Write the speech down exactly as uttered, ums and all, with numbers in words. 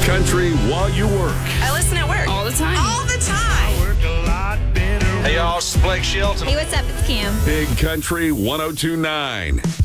country while you work. I listen at work. All the time. All the time. Hey, y'all, it's Blake Shelton. Hey, what's up? It's Cam. Big Country one oh two point nine.